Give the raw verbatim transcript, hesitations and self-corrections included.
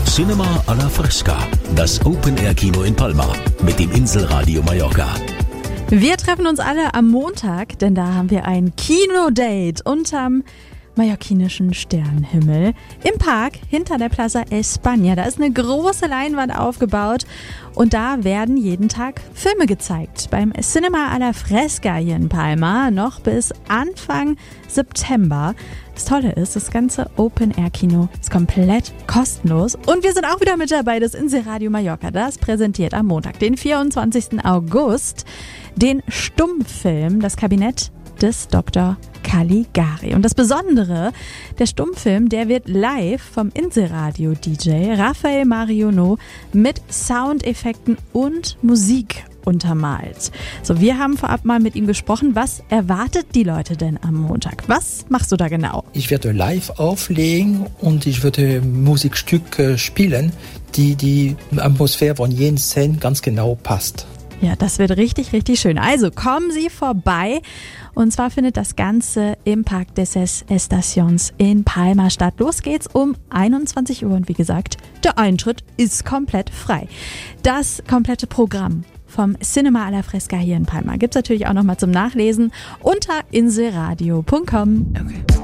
Cinema alla Fresca, das Open-Air-Kino in Palma mit dem Inselradio Mallorca. Wir treffen uns alle am Montag, denn da haben wir ein Kinodate unterm mallorquinischen Sternenhimmel im Park hinter der Plaza España. Da ist eine große Leinwand aufgebaut und da werden jeden Tag Filme gezeigt. Beim Cinema alla Fresca hier in Palma noch bis Anfang September. Das Tolle ist, das ganze Open-Air-Kino ist komplett kostenlos. Und wir sind auch wieder mit dabei, das Inselradio Mallorca. Das präsentiert am Montag, den vierundzwanzigsten August, den Stummfilm Das Kabinett des Doktor Caligari. Und das Besondere, der Stummfilm, der wird live vom Inselradio-D J Rafael Marionneau mit Soundeffekten und Musik untermalt. So, wir haben vorab mal mit ihm gesprochen. Was erwartet die Leute denn am Montag? Was machst du da genau? Ich werde live auflegen und ich würde Musikstücke spielen, die die Atmosphäre von jenen Szenen ganz genau passt. Ja, das wird richtig, richtig schön. Also kommen Sie vorbei. Und zwar findet das Ganze im Parc des Estacions in Palma statt. Los geht's um einundzwanzig Uhr und wie gesagt, der Eintritt ist komplett frei. Das komplette Programm vom Cinema alla Fresca hier in Palma gibt's natürlich auch nochmal zum Nachlesen unter inselradio punkt com. Okay.